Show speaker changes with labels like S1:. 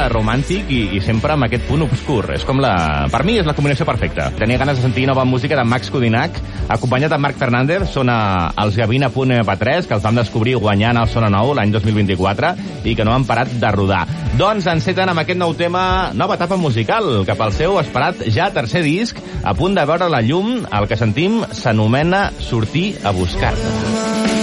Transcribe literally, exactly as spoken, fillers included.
S1: romàntic i, i sempre amb aquest punt obscur. És com la... Per mi és la combinació perfecta. Tenia ganes de sentir nova música de Max Codinac, acompanyat de Marc Fernández. Són a, els Gavina punt ep tres, que els vam descobrir guanyant el Sona Nou l'any dos mil vint-i-quatre i que no han parat de rodar. Doncs enceten amb aquest nou tema, nova etapa musical, cap al seu esperat ja tercer disc, a punt de veure la llum. El que sentim s'anomena Sortir a buscar-te.